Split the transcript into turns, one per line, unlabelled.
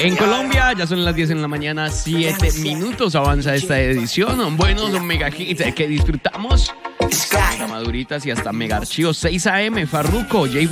En Colombia ya son las 10 en la mañana, 7 minutos avanza esta edición. Buenos mega hits que disfrutamos. Hasta maduritas y hasta mega archivos. 6 AM, Farruko, J